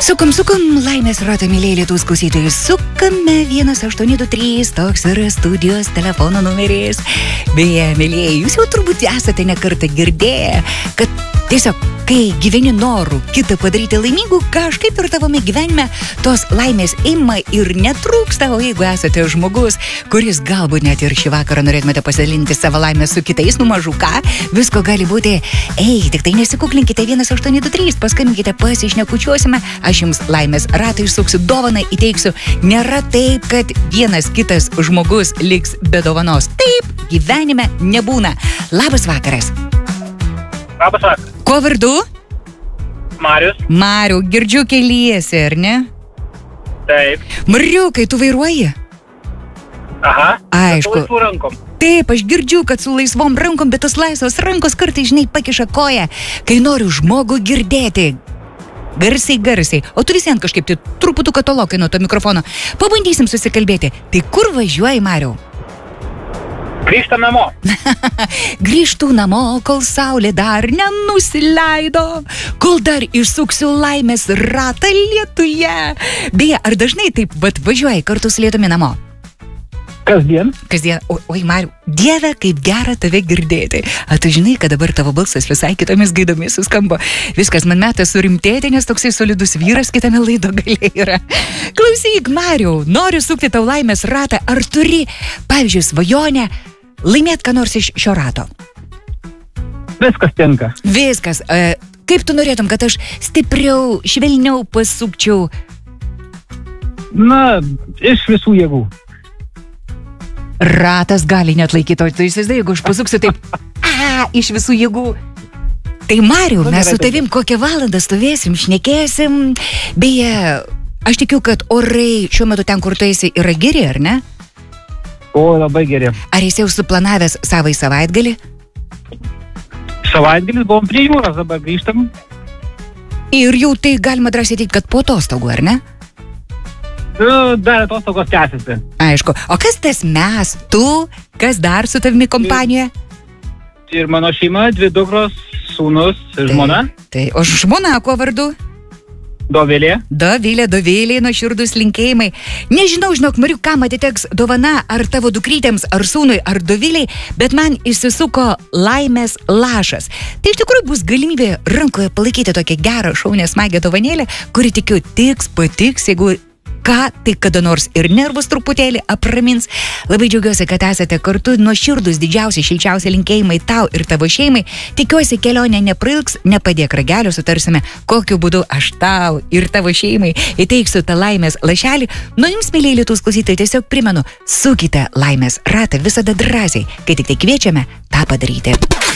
Sukom, laimės ratą, mėlyje Lietuvos klausytojai. Sukame 1823, toks yra studijos telefono numeris. Beje, mėlyje, jūs jau turbūt esate nekartą girdėję, kad tiesiog, kai gyveni noru kitą padaryti laimingų, kažkaip ir tavome gyvenime tos laimės ima ir netrūksta, o jeigu esate žmogus, kuris galbūt net ir šį vakarą norėtumėte pasidalinti savo laimę su kitais, mažu ką, visko gali būti. Tik tai nesikuklinkite 1823, paskambinkite, pasišnekučiuosime, aš jums laimės ratą išsuksiu, dovaną įteiksiu. Nėra taip, kad vienas kitas žmogus liks be dovanos. Taip, gyvenime nebūna. Labas vakaras. Labas vakaras. Ko vardu? Marius. Mariu, girdžiu keliesi, ar ne? Taip. Mariukai, tu vairuoji? Aha. Aišku. Su laisvų rankom. Taip, aš girdžiu, kad su laisvom rankom, bet tos laisvos rankos kartais, žinai, pakiša koją, kai noriu žmogų girdėti. Garsiai. O tu visien kažkaip tai truputų katalokai nuo to mikrofono. Pabandysim susikalbėti. Tai kur važiuoji, Mariau? Grįžtam namo. Grįžtų namo, kol saulė dar nenusileido, kol dar išsuksiu laimės ratą lietuje. Beje, ar dažnai taip važiuoji kartu su lietumi namo? Kasdien. Oi, Mariu, Dieve, kaip gera tave girdėti. A, tu žinai, kad dabar tavo balsas visai kitomis gaidomis suskamba. Viskas, man metas surimtėti, nes toksai solidus vyras kitame laido gale yra. Klausyk, Mariu, noriu sukti tau laimės ratą. Ar turi, pavyzdžiui, svajonę laimėt ką nors iš šio rato? Viskas tinka. Viskas. Kaip tu norėtum, kad aš stipriau, švelniau pasukčiau? Na, iš visų jėgų. Ratas gali net laikyti, o tu įsivaizduoji, jeigu aš pasuksiu taip, iš visų jėgų. Tai Mariu, mes su tavim kokią valandą stovėsim, šnekėsim. Beje, aš tikiu, kad orai šiuo metu ten, kur tu esi, yra geri, ar ne? O, labai geri. Ar esi jau suplanavęs savai savaitgalį? Savaitgalis buvom prie jūros, dabar grįžtam. Ir jau tai galima drąsiai teikti, kad po atostogų, ar ne? Dar atostogos tęsiasi. Aišku. O kas tas mes? Tu? Kas dar su tavimi kompanijoje? Ir mano šeima, 2 dukros, sūnus ir žmona. Tai, o žmona, kuo vardu? Dovilė. Dovilė, nuoširdūs linkėjimai. Nežinau, žinok, Mariu, kam atiteks dovana, ar tavo dukrytėms, ar sūnui, ar Doviliai, bet man įsisuko laimės lašas. Tai iš tikrųjų bus galimybė rankoje palaikyti tokią gerą, šaunę, smagią dovanėlę, kuri tikiu patiks, jeigu ką, tai kada nors ir nervus truputėlį apramins. Labai džiaugiuosi, kad esate kartu. Nuoširdūs didžiausi, šilčiausi linkėjimai tau ir tavo šeimai. Tikiuosi, kelionė neprailgs, nepadėk ragelio, sutarsime, kokiu būdu aš tau ir tavo šeimai įteiksiu tą laimės lašelį. Nu, jums, mėlyje Lietuvos klausytojai, tiesiog primenu, sukite laimės ratą visada drąsiai, kai tik tai kviečiame tą padaryti.